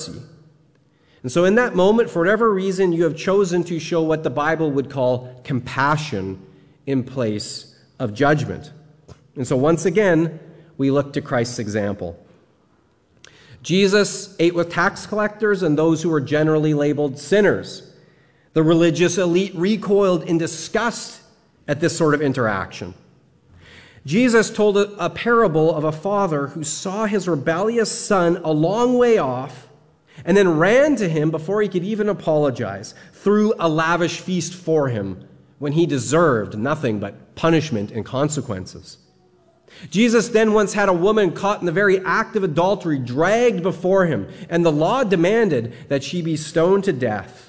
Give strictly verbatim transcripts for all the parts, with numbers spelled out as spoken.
mercy. And so in that moment, for whatever reason, you have chosen to show what the Bible would call compassion in place of judgment. And so once again, we look to Christ's example. Jesus ate with tax collectors and those who were generally labeled sinners. The religious elite recoiled in disgust at this sort of interaction. Jesus told a parable of a father who saw his rebellious son a long way off and then ran to him before he could even apologize, threw a lavish feast for him when he deserved nothing but punishment and consequences. Jesus then once had a woman caught in the very act of adultery dragged before him, and the law demanded that she be stoned to death.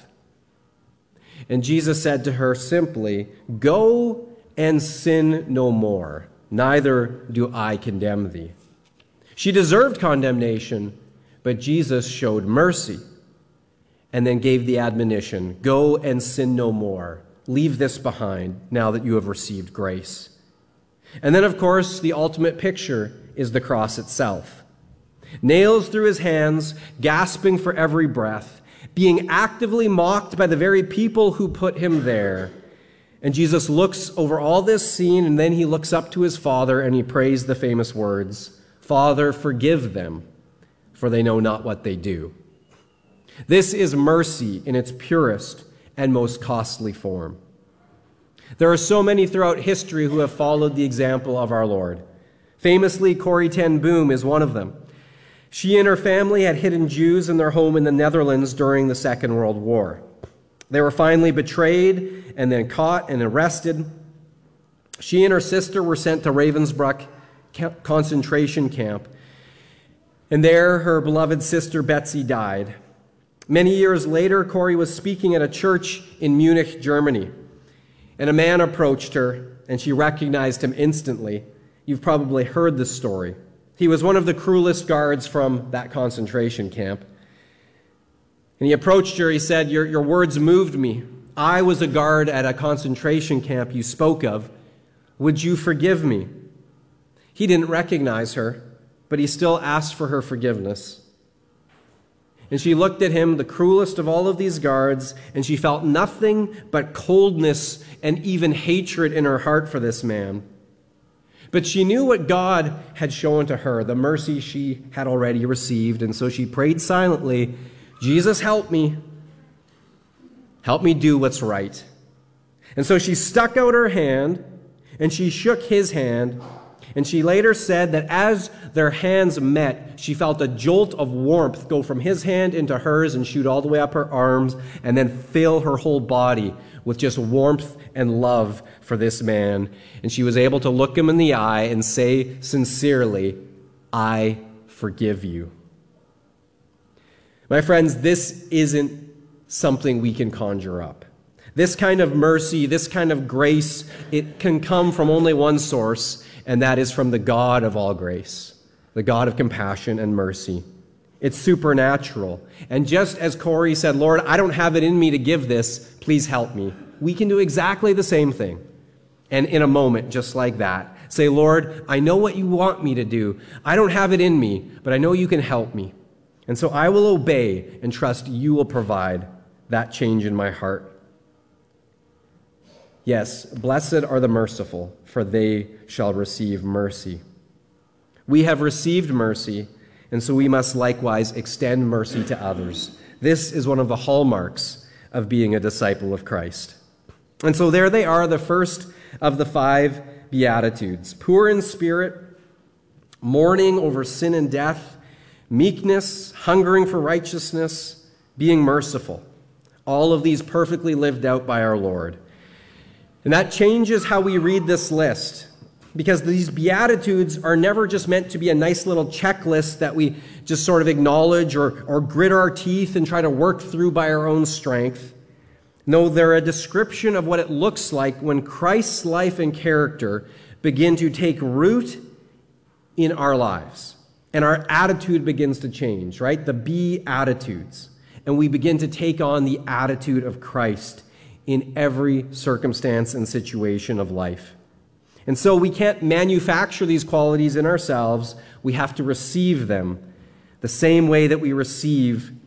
And Jesus said to her simply, "Go and sin no more. Neither do I condemn thee." She deserved condemnation, but Jesus showed mercy and then gave the admonition, "Go and sin no more. Leave this behind now that you have received grace." And then, of course, the ultimate picture is the cross itself. Nails through his hands, gasping for every breath, being actively mocked by the very people who put him there. And Jesus looks over all this scene, and then he looks up to his Father and he prays the famous words, "Father, forgive them, for they know not what they do." This is mercy in its purest and most costly form. There are so many throughout history who have followed the example of our Lord. Famously, Corrie ten Boom is one of them. She and her family had hidden Jews in their home in the Netherlands during the Second World War. They were finally betrayed and then caught and arrested. She and her sister were sent to Ravensbrück concentration camp. And there, her beloved sister Betsy died. Many years later, Corrie was speaking at a church in Munich, Germany. And a man approached her, and she recognized him instantly. You've probably heard this story. He was one of the cruelest guards from that concentration camp. And he approached her, he said, your, your words moved me. I was a guard at a concentration camp you spoke of. Would you forgive me? He didn't recognize her, but he still asked for her forgiveness. And she looked at him, the cruelest of all of these guards, and she felt nothing but coldness and even hatred in her heart for this man. But she knew what God had shown to her, the mercy she had already received, and so she prayed silently, "Jesus, help me. Help me do what's right." And so she stuck out her hand, and she shook his hand, and she later said that as their hands met, she felt a jolt of warmth go from his hand into hers and shoot all the way up her arms and then fill her whole body with just warmth and love for this man. And she was able to look him in the eye and say sincerely, "I forgive you." My friends, this isn't something we can conjure up. This kind of mercy, this kind of grace, it can come from only one source, and that is from the God of all grace, the God of compassion and mercy. It's supernatural. And just as Corrie said, "Lord, I don't have it in me to give this, please help me," we can do exactly the same thing. And in a moment, just like that, say, "Lord, I know what you want me to do. I don't have it in me, but I know you can help me. And so I will obey and trust you will provide that change in my heart." Yes, blessed are the merciful, for they shall receive mercy. We have received mercy, and so we must likewise extend mercy to others. This is one of the hallmarks of being a disciple of Christ. And so there they are, the first of the five Beatitudes. Poor in spirit, mourning over sin and death, meekness, hungering for righteousness, being merciful. All of these perfectly lived out by our Lord. And that changes how we read this list, because these Beatitudes are never just meant to be a nice little checklist that we just sort of acknowledge or, or grit our teeth and try to work through by our own strength. No, they're a description of what it looks like when Christ's life and character begin to take root in our lives. And our attitude begins to change, right? The Beatitudes. And we begin to take on the attitude of Christ in every circumstance and situation of life. And so we can't manufacture these qualities in ourselves. We have to receive them the same way that we receive